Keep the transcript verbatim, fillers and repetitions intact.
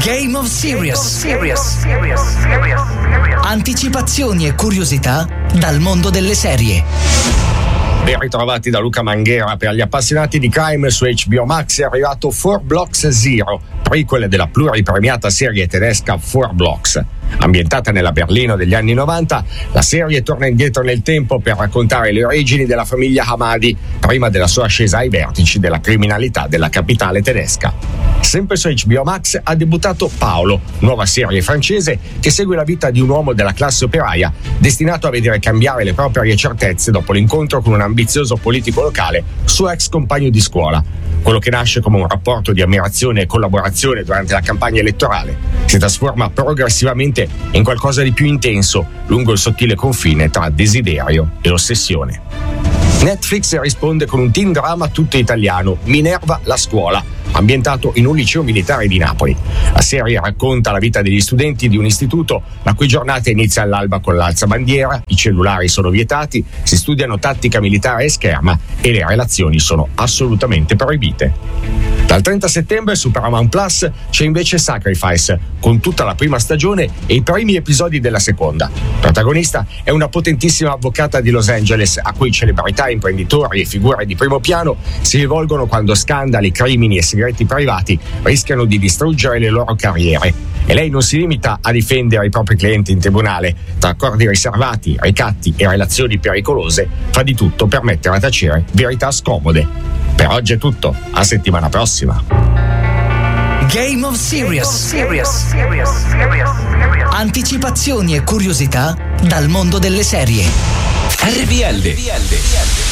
Game of Series. Anticipazioni e curiosità dal mondo delle serie. Ben ritrovati da Luca Manghera. Per gli appassionati di crime, su H B O Max è arrivato Four Blocks Zero, prequel della pluripremiata serie tedesca Four Blocks. Ambientata nella Berlino degli anni novanta, la serie torna indietro nel tempo per raccontare le origini della famiglia Hamadi prima della sua ascesa ai vertici della criminalità della capitale tedesca. Sempre su H B O Max ha debuttato Paolo, nuova serie francese che segue la vita di un uomo della classe operaia destinato a vedere cambiare le proprie certezze dopo l'incontro con un ambizioso politico locale, suo ex compagno di scuola. Quello che nasce come un rapporto di ammirazione e collaborazione durante la campagna elettorale si trasforma progressivamente in qualcosa di più intenso lungo il sottile confine tra desiderio e ossessione. Netflix risponde con un teen drama tutto italiano, Minerva la scuola, ambientato in un liceo militare di Napoli. La serie racconta la vita degli studenti di un istituto la cui giornata inizia all'alba con l'alzabandiera, i cellulari sono vietati, si studiano tattica militare e scherma e le relazioni sono assolutamente proibite. Dal trenta settembre su Paramount Plus c'è invece Sacrifice, con tutta la prima stagione e i primi episodi della seconda. Protagonista è una potentissima avvocata di Los Angeles a cui celebrità, imprenditori e figure di primo piano si rivolgono quando scandali, crimini e segreti privati rischiano di distruggere le loro carriere. E lei non si limita a difendere i propri clienti in tribunale. Tra accordi riservati, ricatti e relazioni pericolose, fa di tutto per mettere a tacere verità scomode. Per oggi è tutto, a settimana prossima. Game of Series. Anticipazioni e curiosità dal mondo delle serie. R P L.